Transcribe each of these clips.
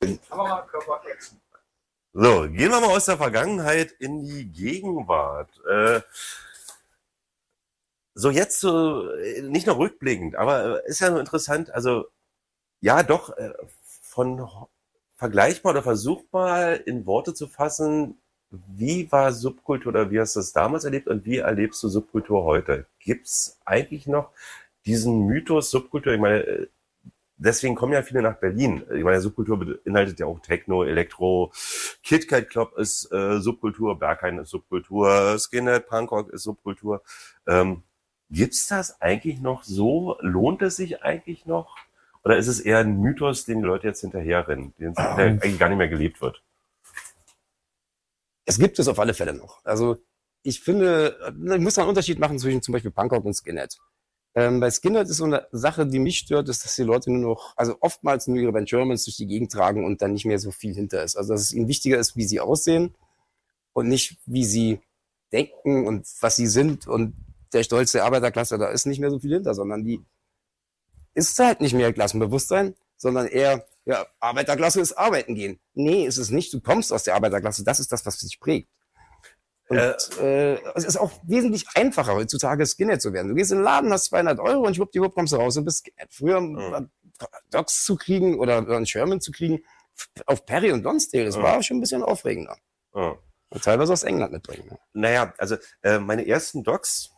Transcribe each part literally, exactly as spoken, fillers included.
So, gehen wir mal aus der Vergangenheit in die Gegenwart. Äh, so jetzt so, nicht nur rückblickend, aber ist ja nur interessant, also ja doch, äh, von vergleich mal oder versuch mal in Worte zu fassen, wie war Subkultur oder wie hast du das damals erlebt und wie erlebst du Subkultur heute? Gibt's eigentlich noch diesen Mythos Subkultur? Ich meine, deswegen kommen ja viele nach Berlin. Ich meine, Subkultur beinhaltet ja auch Techno, Elektro, KitKat Club ist äh, Subkultur, Berghain ist Subkultur, Skinhead, Punkrock ist Subkultur. Ähm, gibt's das eigentlich noch so? Lohnt es sich eigentlich noch? Oder ist es eher ein Mythos, den die Leute jetzt hinterherrennen, den um. eigentlich gar nicht mehr gelebt wird? Es gibt es auf alle Fälle noch. Also ich finde, ich muss einen Unterschied machen zwischen zum Beispiel Punkrock und Skinhead. Ähm, bei Skinhead ist so eine Sache, die mich stört, ist, dass die Leute nur noch, also oftmals nur ihre Band Germans durch die Gegend tragen und dann nicht mehr so viel hinter ist. Also dass es ihnen wichtiger ist, wie sie aussehen und nicht, wie sie denken und was sie sind und der Stolz der Arbeiterklasse, da ist nicht mehr so viel hinter, sondern die ist halt nicht mehr Klassenbewusstsein, sondern eher, ja, Arbeiterklasse ist arbeiten gehen. Nee, ist es nicht. Du kommst aus der Arbeiterklasse. Das ist das, was dich prägt. Und äh, äh, es ist auch wesentlich einfacher, heutzutage Skinhead zu werden. Du gehst in den Laden, hast zweihundert Euro und schwuppdiwupp kommst du raus und bist Skinhead. Früher mhm. Docs zu kriegen oder einen Sherman zu kriegen, auf Perry und Lonsdale, das mhm. war schon ein bisschen aufregender. Mhm. Und teilweise aus England mitbringen. Ne? Naja, also äh, meine ersten Docs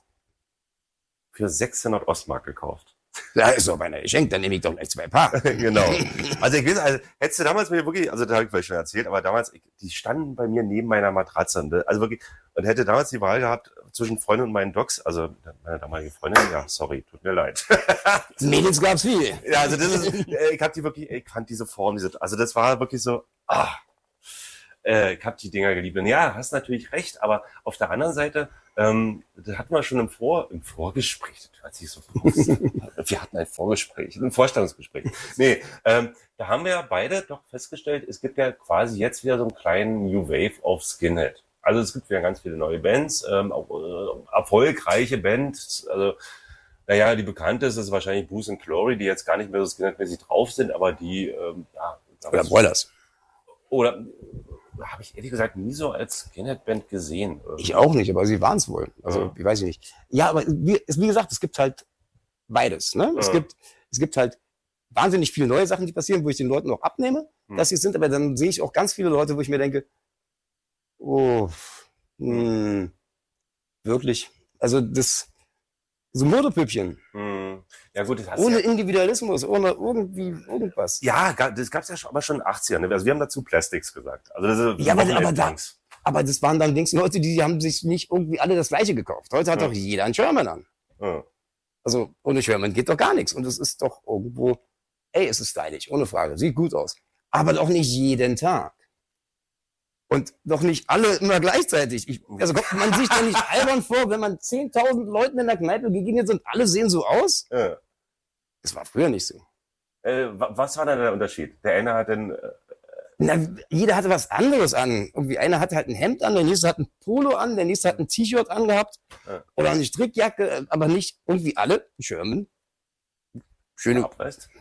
für sechshundert Ostmark gekauft. Ja, ist doch meine Geschenk, dann nehme ich doch gleich zwei Paar. Genau. Also ich weiß, also hättest du damals mir wirklich, also da habe ich vielleicht schon erzählt, aber damals, die standen bei mir neben meiner Matratze. Also wirklich, und hätte damals die Wahl gehabt zwischen Freundin und meinen Docs, also meine damalige Freundin, ja, sorry, tut mir leid. Mädels gab's viel. Ja, also das ist, ich hab die wirklich, ich fand diese Form, diese, also das war wirklich so, ah, äh, ich hab die Dinger geliebt. Und ja, hast natürlich recht, aber auf der anderen Seite, ähm, das hatten wir schon im, Vor, im Vorgespräch, das hört sich so groß. Wir hatten ein Vorgespräch, ein Vorstellungsgespräch. Nee, ähm, da haben wir ja beide doch festgestellt, es gibt ja quasi jetzt wieder so einen kleinen New Wave auf Skinhead. Also es gibt wieder ganz viele neue Bands, ähm, auch äh, erfolgreiche Bands, also naja, die bekannteste ist wahrscheinlich Booze and Glory, die jetzt gar nicht mehr so Skinhead-mäßig drauf sind, aber die, ähm, ja. Oder Broilers. Oder, habe ich ehrlich gesagt nie so als Skinhead-Band gesehen. Irgendwie. Ich auch nicht, aber sie waren es wohl. Also, ja. Ich weiß nicht. Ja, aber wie, wie gesagt, es gibt halt beides. Ne? Ja. Es gibt, es gibt halt wahnsinnig viele neue Sachen, die passieren, wo ich den Leuten auch abnehme, hm. dass sie es sind, aber dann sehe ich auch ganz viele Leute, wo ich mir denke, oh, mh, wirklich. Also das, so Modepüppchen. Hm. Ja gut, das hast ohne ja Individualismus, ohne irgendwie irgendwas. Ja, das gab's ja schon, aber schon in den achtzigern. Ne? Also wir haben dazu Plastics gesagt. Also das ist ja, aber, aber, da, aber das waren dann Dings, Leute, die haben sich nicht irgendwie alle das Gleiche gekauft. Heute hat ja. doch jeder einen Sherman an. Ja. Also ohne Sherman geht doch gar nichts. Und es ist doch irgendwo, ey, es ist stylisch, ohne Frage, sieht gut aus. Aber doch nicht jeden Tag. Und doch nicht alle immer gleichzeitig. Ich, also kommt man sich doch nicht albern vor, wenn man zehntausend Leuten in der Kneipe begegnet und alle sehen so aus? Ja. Das war früher nicht so. Äh, was war da der Unterschied? Der eine hat dann... Äh, Na, jeder hatte was anderes an. Irgendwie einer hatte halt ein Hemd an, der nächste hat ein Polo an, der nächste hat ein T-Shirt angehabt ja. oder eine Strickjacke, aber nicht irgendwie alle. Sherman. Schöne... Abreißt.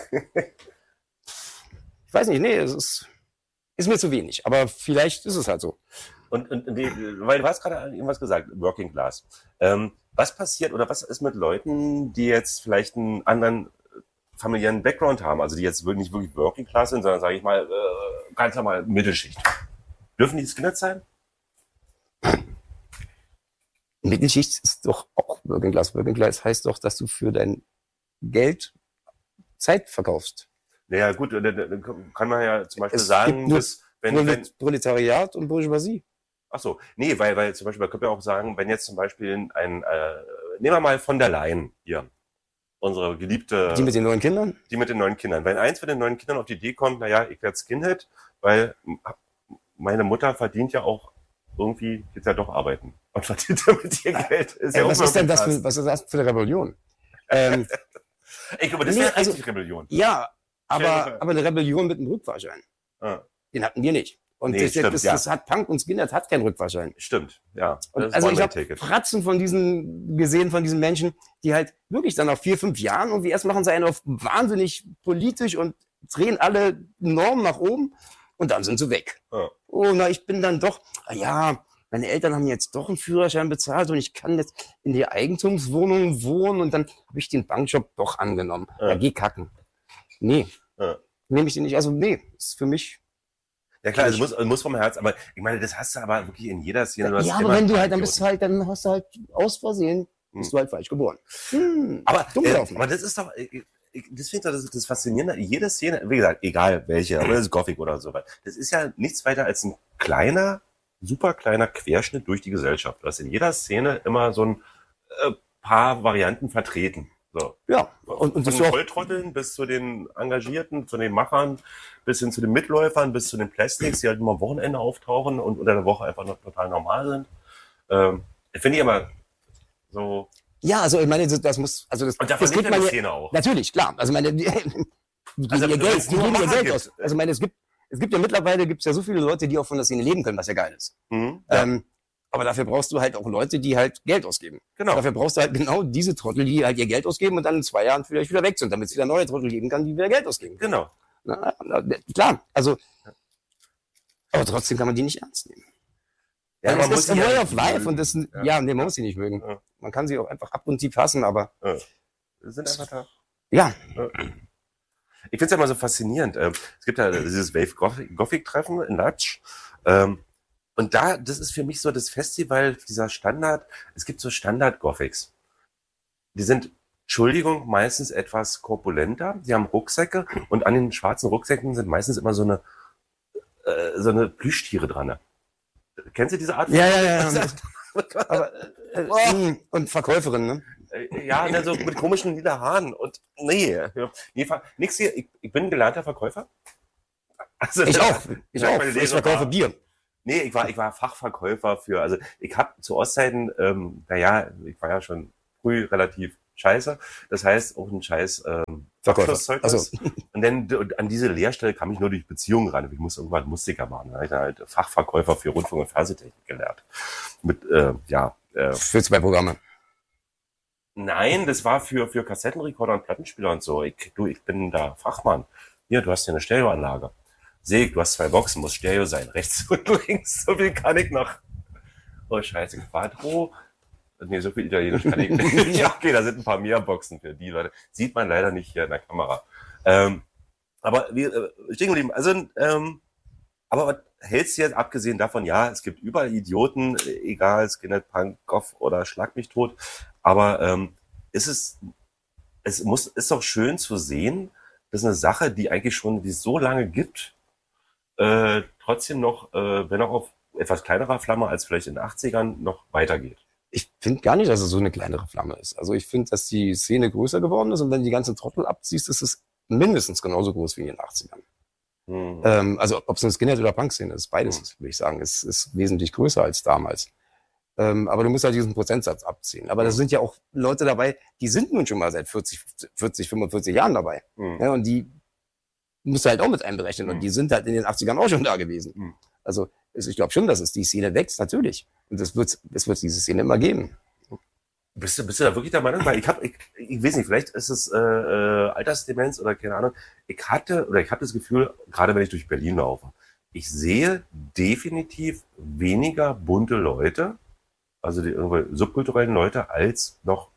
Ich weiß nicht, nee, es ist... Ist mir zu wenig, aber vielleicht ist es halt so. Und, und die, weil du hast gerade irgendwas gesagt, Working Class. Ähm, was passiert oder was ist mit Leuten, die jetzt vielleicht einen anderen familiären Background haben, also die jetzt nicht wirklich Working Class sind, sondern, sage ich mal, äh, ganz normal Mittelschicht. Dürfen die Skinheads sein? Mittelschicht ist doch auch Working Class. Working Class heißt doch, dass du für dein Geld Zeit verkaufst. Naja, gut, dann kann man ja zum Beispiel es sagen, dass wenn, wenn Proletariat und Bourgeoisie. Ach so, nee, weil, weil zum Beispiel, man könnte ja auch sagen, wenn jetzt zum Beispiel ein, äh, nehmen wir mal von der Leyen hier, unsere geliebte... Die mit den neuen Kindern? Die mit den neuen Kindern. Wenn eins von den neuen Kindern auf die Idee kommt, naja, ich werde Skinhead, weil meine Mutter verdient ja auch irgendwie, jetzt ja doch arbeiten und verdient damit ihr Geld. Ist äh, ja was ist denn das für, was ist das für eine Rebellion? ähm, ich glaube, das nee, wäre also, richtig Rebellion. Ja, aber, aber eine Rebellion mit einem Rückfahrschein. Ah. Den hatten wir nicht. Und nee, das, stimmt, das, ja. das hat Punk und Skinhead hat keinen Rückfahrschein. Stimmt, ja. Und also ich habe Fratzen von diesen gesehen, von diesen Menschen, die halt wirklich dann nach vier, fünf Jahren irgendwie erst machen sie einen auf wahnsinnig politisch und drehen alle enorm nach oben und dann sind sie weg. Ja. Oh, na, ich bin dann doch, ah ja, meine Eltern haben jetzt doch einen Führerschein bezahlt und ich kann jetzt in die Eigentumswohnung wohnen und dann habe ich den Bankjob doch angenommen. Ja. Ja, geh kacken. Nee, Ja. nehme ich den nicht. Also nee, ist für mich... Ja klar, also muss, muss vom Herz, aber ich meine, das hast du aber wirklich in jeder Szene. Du hast Ja, aber immer wenn du einen halt, dann bist du Idioten. halt, dann hast du halt aus Versehen, bist du halt falsch geboren. Hm, Aber, dumm äh, gelaufen. aber das ist doch, ich, ich, das finde ich doch das, das Faszinierende. Jede Szene, wie gesagt, egal welche, oder das ist Gothic oder so was, das ist ja nichts weiter als ein kleiner, super kleiner Querschnitt durch die Gesellschaft. Du hast in jeder Szene immer so ein äh, paar Varianten vertreten. So. Ja, und, und Von das den ist auch, Volltrotteln bis zu den Engagierten, zu den Machern, bis hin zu den Mitläufern, bis zu den Plastics, die halt immer am Wochenende auftauchen und unter der Woche einfach noch total normal sind. Ähm, finde ich aber so. ja, also ich meine, das muss, also das, Und davon das lebt gibt ja man die ja, Szene auch. natürlich, klar. Also meine, die, die Also, geben ihr wenn Geld, es die nur geben ihr Macher Geld gibt. aus. Also ich meine, es gibt, es gibt ja mittlerweile gibt's ja so viele Leute, die auch von der Szene leben können, was ja geil ist. Mhm. Ja, Ähm, aber dafür brauchst du halt auch Leute, die halt Geld ausgeben. genau. Dafür brauchst du halt genau diese Trottel, die halt ihr Geld ausgeben und dann in zwei Jahren vielleicht wieder weg sind, damit es wieder neue Trottel geben kann, die wieder Geld ausgeben können. Genau. Na, na, klar, also, aber trotzdem kann man die nicht ernst nehmen. Ja, Weil man es muss ist a sie way ja of life mögen. und das, Ja. ja, nee, man muss sie nicht mögen. Ja. Man kann sie auch einfach ab und tief hassen, aber Ja. Wir sind einfach da. ja, Ich finde es ja immer so faszinierend. Ähm, Es gibt ja dieses Wave Gothic- Gothic-Treffen in Latsch. Ähm, Und da, das ist für mich so das Festival, dieser Standard. Es gibt so Standard-Gothics. Die sind, Entschuldigung, meistens etwas korpulenter. Die haben Rucksäcke und an den schwarzen Rucksäcken sind meistens immer so eine, äh, so eine Plüschtiere dran. Ne? Kennst du diese Art? ja, ja, ja. ja. aber, äh, äh, und Verkäuferin, ne? Äh, Ja, ne, so mit komischen lila Haaren und nee, nee nix hier. Ich, ich bin gelernter Verkäufer. Also, Ich auch, ich Ja, auch. meine Ich Lehre verkaufe war- Bier. Nee, ich war, ich war Fachverkäufer für, also ich habe zu Ostzeiten, ähm, naja, ich war ja schon früh relativ scheiße. Das heißt, auch ein scheiß ähm, Verkäufer. Abschlusszeugnis. Also, Und dann d- an diese Lehrstelle kam ich nur durch Beziehungen ran. Ich musste irgendwann Musiker machen. Da habe ich dann halt Fachverkäufer für Rundfunk- und Fernsehtechnik gelernt. Mit, äh, ja, äh, für zwei Programme. nein, das war für, für Kassettenrekorder und Plattenspieler und so. Ich, du, ich bin da Fachmann. Hier, du hast hier eine Stereoanlage. Seh, du hast zwei Boxen, muss Stereo sein. Rechts und links. So viel kann ich noch. Oh, scheiße. Quadro. Nee, so viel Italienisch kann ich nicht. Ja, okay, da sind ein paar mehr Boxen für die Leute. Sieht man leider nicht hier in der Kamera. Ähm, aber wir äh, stehen geblieben. Also, ähm, aber was hältst du jetzt abgesehen davon? Ja, es gibt überall Idioten, äh, egal, Skinhead, Punk, Goff oder Schlag mich tot. Aber ähm, ist es, es muss, ist doch schön zu sehen, dass eine Sache, die eigentlich schon, die es so lange gibt, äh, trotzdem noch, äh, wenn auch auf etwas kleinerer Flamme als vielleicht in den achtzigern, noch weitergeht. Ich finde gar nicht, dass es so eine kleinere Flamme ist. Also ich finde, dass die Szene größer geworden ist und wenn du die ganzen Trottel abziehst, ist es mindestens genauso groß wie in den achtzigern. Hm. Ähm, also ob es eine Skinhead- oder Punk-Szene ist, beides, Mhm. würde ich sagen, ist, ist wesentlich größer als damals. Ähm, aber du musst halt diesen Prozentsatz abziehen. Aber da Mhm. sind ja auch Leute dabei, die sind nun schon mal seit vierzig, vierzig, fünfundvierzig Jahren dabei. Hm. Ja, und die musst du halt auch mit einberechnen. Und Mhm. die sind halt in den achtzigern auch schon da gewesen. Mhm. Also es- ich glaube schon, dass es die Szene wächst, natürlich. Und es wird es wird diese Szene immer geben. Bist du, bist du da wirklich der Meinung? Weil ich habe, ich, ich weiß nicht, vielleicht ist es äh, äh, Altersdemenz oder keine Ahnung. Ich hatte oder ich habe das Gefühl, gerade wenn ich durch Berlin laufe, ich sehe definitiv weniger bunte Leute, also die irgendwie subkulturellen Leute, als noch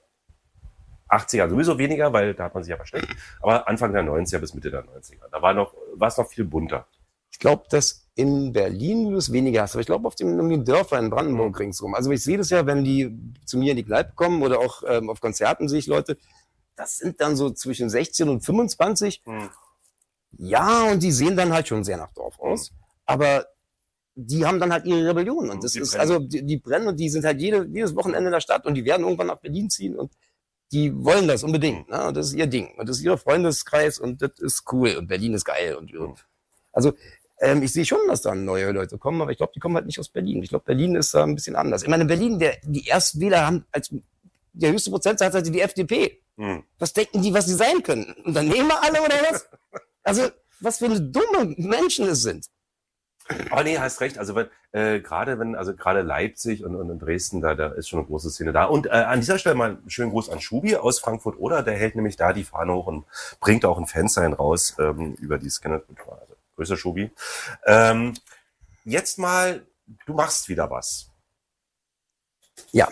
achtziger sowieso weniger, weil da hat man sich ja versteckt. Aber Anfang der neunziger bis Mitte der neunziger, da war noch, war es noch viel bunter. Ich glaube, dass in Berlin du es weniger hast, aber ich glaube auf den, um die Dörfer in Brandenburg ringsrum. Also ich sehe das ja, wenn die zu mir in die Kneipe kommen oder auch ähm, auf Konzerten sehe ich Leute, das sind dann so zwischen sechzehn und fünfundzwanzig. Hm. Ja, und die sehen dann halt schon sehr nach Dorf aus. Aber die haben dann halt ihre Rebellion. Und das Die ist, brennen. also die, die brennen und die sind halt jede, jedes Wochenende in der Stadt und die werden irgendwann nach Berlin ziehen und die wollen das unbedingt. Ne? Und das ist ihr Ding. Und das ist ihr Freundeskreis und das ist cool. Und Berlin ist geil. Und, und also ähm, ich sehe schon, dass da neue Leute kommen, aber ich glaube, die kommen halt nicht aus Berlin. Ich glaube, Berlin ist da ein bisschen anders. Ich meine, in Berlin, der, die Erstwähler haben als der höchste Prozentsatz hatte die F D P. Hm. Was denken die, was sie sein können? Unternehmer alle oder was? Also, was für eine dumme Menschen es sind. Aber nee, hast recht. Also wenn, äh, gerade wenn, also gerade Leipzig und, und in Dresden, da, da ist schon eine große Szene da. Und äh, an dieser Stelle mal einen schönen Gruß an Schubi aus Frankfurt oder der hält nämlich da die Fahne hoch und bringt auch ein Fansign raus ähm, über die Skinhead-Kultur. Also größer Schubi. Ähm, jetzt mal, du machst wieder was. Ja.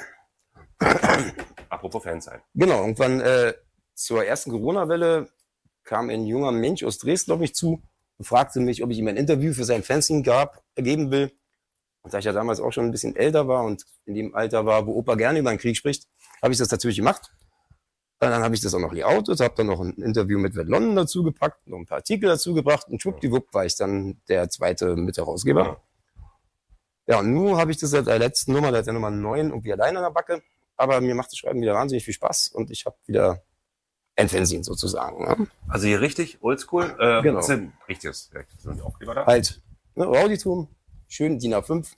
Apropos Fansign. Genau, irgendwann äh, zur ersten Corona-Welle kam ein junger Mensch aus Dresden auf mich zu und fragte mich, ob ich ihm ein Interview für sein Fanzine gab, geben will. Und da ich ja damals auch schon ein bisschen älter war und in dem Alter war, wo Opa gerne über den Krieg spricht, habe ich das natürlich gemacht. Und dann habe ich das auch noch layoutet, habe dann noch ein Interview mit Red London dazu gepackt, noch ein paar Artikel dazu gebracht und schwuppdiwupp war ich dann der zweite Mitherausgeber. Ja, und nun habe ich das seit der letzten Nummer, seit der Nummer neun, irgendwie alleine an der Backe. Aber mir macht das Schreiben wieder wahnsinnig viel Spaß und ich habe wieder ein Fanzine sozusagen. Ne? Also hier richtig oldschool. Äh, Genau. Sind richtiges. Sind auch lieber da. Halt, ne, Rowdytum, schön D I N A fünf,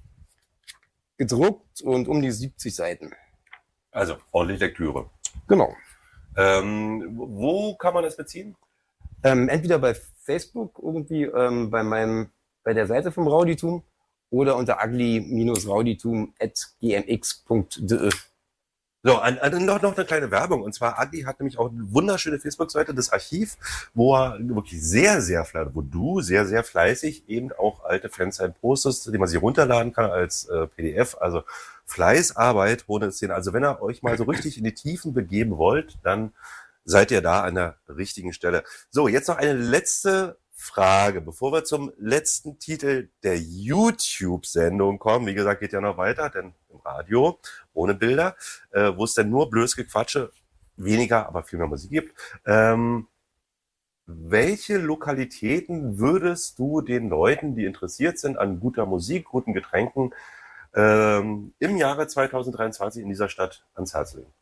gedruckt und um die siebzig Seiten. Also ordentlich Lektüre. Genau. Ähm, wo kann man das beziehen? Ähm, entweder bei Facebook irgendwie ähm, bei meinem bei der Seite vom Rowdytum oder unter ugly-rowdytum at gmx punkt de. So, an, an, noch, noch eine kleine Werbung. Und zwar, Ugly hat nämlich auch eine wunderschöne Facebook-Seite, das Archiv, wo er wirklich sehr, sehr fleißig, wo du sehr, sehr fleißig eben auch alte Fansign postest, die man sich runterladen kann als äh, P D F. Also Fleißarbeit, ohne Szene. Also wenn ihr euch mal so richtig in die Tiefen begeben wollt, dann seid ihr da an der richtigen Stelle. So, jetzt noch eine letzte Frage, bevor wir zum letzten Titel der YouTube-Sendung kommen. Wie gesagt, geht ja noch weiter, denn im Radio, ohne Bilder, äh, wo es dann nur blödes Gequatsche, weniger, aber viel mehr Musik gibt. Ähm, welche Lokalitäten würdest du den Leuten, die interessiert sind an guter Musik, guten Getränken, ähm, im Jahre zweitausenddreiundzwanzig in dieser Stadt ans Herz legen?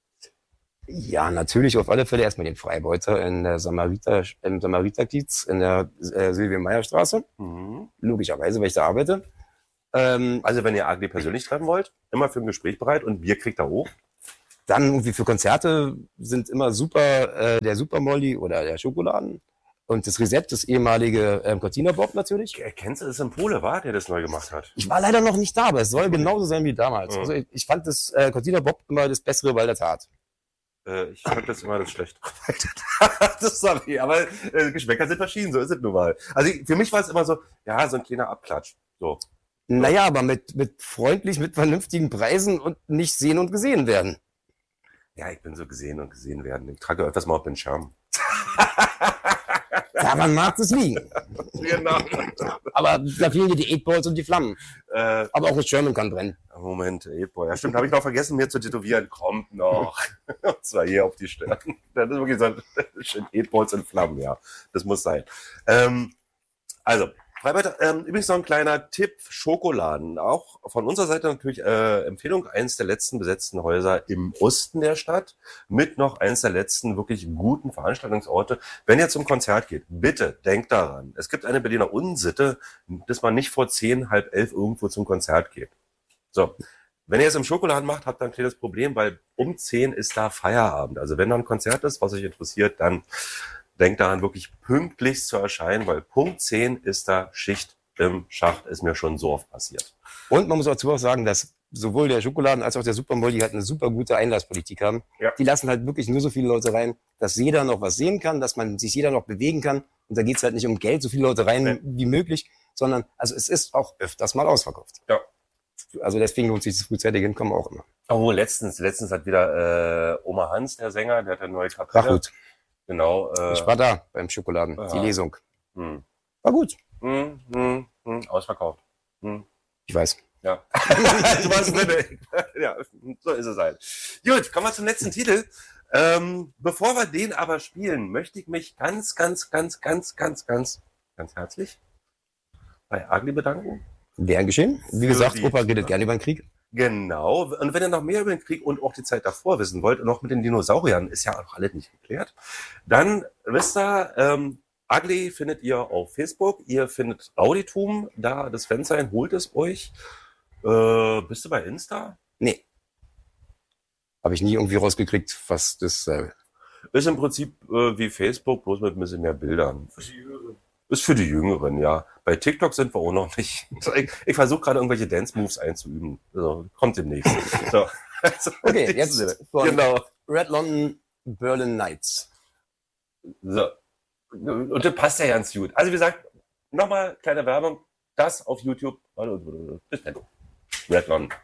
Ja, natürlich auf alle Fälle erstmal den Freibeuter in der Samariter, im Samariterkiez in der äh, Silvia-Meyer-Straße. Mhm. Logischerweise, weil ich da arbeite. Ähm, Also wenn ihr Agli persönlich treffen wollt, immer für ein Gespräch bereit und Bier kriegt er hoch. Dann irgendwie für Konzerte sind immer super äh, der Super Molly oder der Schokoladen und das Reset, das ehemalige ähm, Cortina Bob natürlich. Kennst du das im Pole, war, der das neu gemacht hat? Ich war leider noch nicht da, aber es soll genauso sein wie damals. Mhm. Also ich, ich fand das äh, Cortina Bob immer das bessere Walter Tat. Äh, ich fand das immer das schlechte. Das sorry, aber äh, Geschmäcker sind verschieden, so ist es nun mal. Also ich, für mich war es immer so, ja, so ein kleiner Abklatsch. So. Naja, aber mit, mit freundlich, mit vernünftigen Preisen und nicht sehen und gesehen werden. Ja, ich bin so gesehen und gesehen werden. Ich trage öfters mal auf den Schirm. Daran mag es liegen. Genau. Aber da fehlen dir die Eight-Balls und die Flammen. Äh, Aber auch das Sherman kann brennen. Moment, Boy. Ja, stimmt, habe ich noch vergessen, mir zu tätowieren. Kommt noch. Und zwar hier auf die Stirn. Das ist wirklich so schön Eight-Balls in Flammen, ja. Das muss sein. Ähm, also, Freibeuter, ähm, übrigens noch ein kleiner Tipp, Schokoladen. Auch von unserer Seite natürlich äh, Empfehlung, eines der letzten besetzten Häuser im Osten der Stadt, mit noch eines der letzten wirklich guten Veranstaltungsorte. Wenn ihr zum Konzert geht, bitte denkt daran, es gibt eine Berliner Unsitte, dass man nicht vor zehn, halb elf irgendwo zum Konzert geht. So, wenn ihr es im Schokoladen macht, habt ihr ein kleines Problem, weil um zehn ist da Feierabend. Also wenn da ein Konzert ist, was euch interessiert, dann denkt daran, wirklich pünktlich zu erscheinen, weil Punkt zehn ist da Schicht im Schacht, ist mir schon so oft passiert. Und man muss dazu auch sagen, dass sowohl der Schokoladen als auch der Super Molly halt eine super gute Einlasspolitik haben. Ja. Die lassen halt wirklich nur so viele Leute rein, dass jeder noch was sehen kann, dass man sich jeder noch bewegen kann. Und da geht's halt nicht um Geld, so viele Leute rein Nee. wie möglich, sondern also es ist auch öfters mal ausverkauft. Ja. Also deswegen lohnt sich das frühzeitige Hinkommen auch immer. Oh, letztens, letztens hat wieder äh, Oma Hans, der Sänger, der hat eine neue Kapelle. War gut. Genau. Äh, Ich war da beim Schokoladen, ja. die Lesung. Hm. War gut. Hm, hm, hm, ausverkauft. Hm. Ich weiß. Ja. Du warst nicht, ja, so ist es halt. Gut, kommen wir zum letzten Titel. Ähm, bevor wir den aber spielen, möchte ich mich ganz, ganz, ganz, ganz, ganz, ganz, ganz herzlich bei Agli bedanken. Gern geschehen. Wie Für gesagt, die- Opa redet gerne über den Krieg. Genau. Und wenn ihr noch mehr über den Krieg und auch die Zeit davor wissen wollt, und auch mit den Dinosauriern, ist ja auch alles nicht geklärt, dann wisst ihr, ähm, Agli findet ihr auf Facebook, ihr findet Rowdytum, da das Fan sein, holt es euch. Äh, bist du bei Insta? Nee. Habe ich nie irgendwie rausgekriegt, was das äh, Ist im Prinzip äh, wie Facebook, bloß mit ein bisschen mehr Bildern. Ist für die Jüngeren, ja. Bei TikTok sind wir auch noch nicht. Ich, ich versuche gerade irgendwelche Dance-Moves einzuüben. Also, kommt demnächst. So. Also, Okay, in diesem jetzt Sinne. von Genau. Red London Berlin Knights. So. Und das passt ja ganz gut. Also wie gesagt, nochmal kleine Werbung. Das auf YouTube. Bis dann. Red London.